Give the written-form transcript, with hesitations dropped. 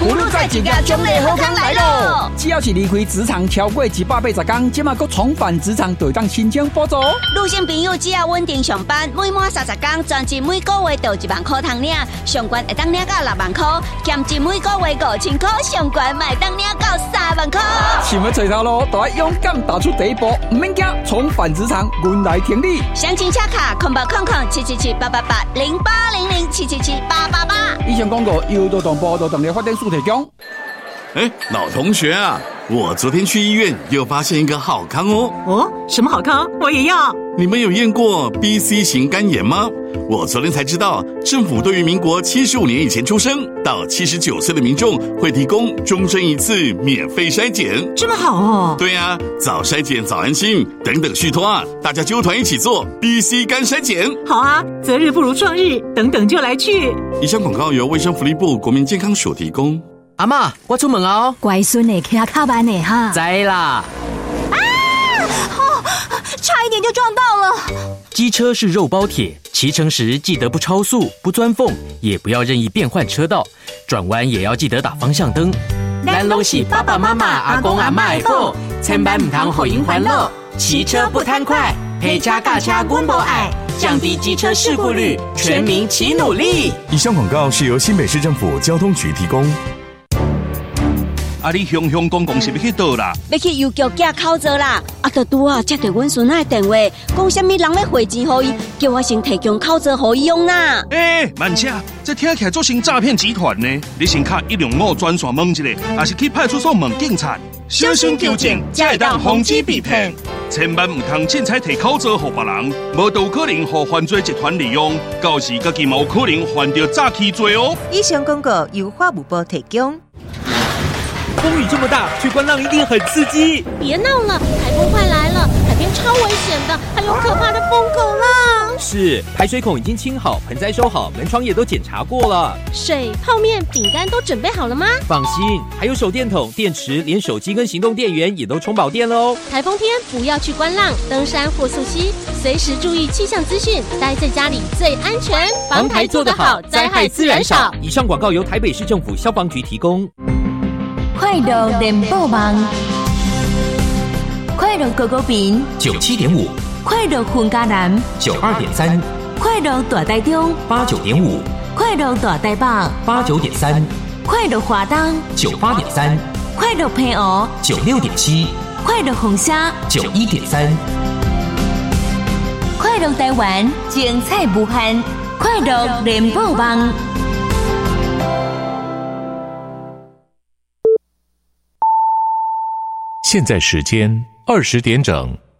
葫芦在一家，将来好康来咯！ 只要是离开职场超过180天，即马佫重返职场，就当申请补助。 女性朋友只要稳定上班，每满30天，专辑每个月就1万块通领，上悬会当领到6万块，兼职每个月5000块，上悬卖当领到3万块。 想要找头路，就要勇敢踏出第一步，唔免惊，重返职场，阮来挺你。 详情洽卡08007778880800777888。 以上广告由劳动部劳动力发展署提供。 老同学啊，我昨天去医院又发现一个好康哦。 哦，什么好康？我也要。 你们有验过 BC 型肝炎吗？我昨天才知道，政府对于民国75年以前出生到79岁的民众会提供终身一次免费筛检。 这么好哦？ 对啊，早筛检早安心，等等续托啊，大家揪团一起做 BC 肝筛检。 好啊，择日不如撞日，等等就来去。 以上广告由卫生福利部国民健康署提供。 阿嬷，我出门哦。 乖孙的骑较慢的哈。 知啦。 差一点就撞到了。 机车是肉包铁，骑乘时记得不超速、不钻缝，也不要任意变换车道，转弯也要记得打方向灯。咱拢是爸爸妈妈、阿公阿嬷的宝，千万唔通互因烦恼。骑车不贪快，陪车驾车阮无爱，降低机车事故率，全民齐努力。 以上广告是由新北市政府交通局提供。 你雄公公是要去倒啦？ 要去邮局寄口罩啦！就拄啊，接到阮孙仔的电话，讲什么人要汇钱给伊，叫我先提供口罩给伊用啦。 慢车，这听起来做成诈骗集团呢！你先卡105专线问一下，还是去派出所问警察，小心纠正，才会当防止被骗。千万唔通凊彩提口罩给别人，无都有可能互犯罪集团利用，到时家己嘛有可能犯到诈欺罪哦。 以上广告由法务部提供。 风雨这么大，去观浪一定很刺激。 别闹了，台风快来了，海边超危险的，还有可怕的疯狗浪。 是，排水孔已经清好，盆栽收好，门窗也都检查过了。 水、泡面、饼干都准备好了吗？ 放心，还有手电筒、电池，连手机跟行动电源也都充饱电喽。 台风天不要去观浪、登山或溯溪，随时注意气象资讯，待在家里最安全。 防台做得好，灾害自然少。以上广告由台北市政府消防局提供。 快乐联播网，快乐狗狗饼 97.5， 快乐混家南 92.3， 快乐大台中 89.5， 快乐大台北 89.3， 快乐华东 98.3， 快乐平湖 96.7， 快乐红虾 91.3， 快乐台湾精彩无限，快乐联播网。 现在时间20点整。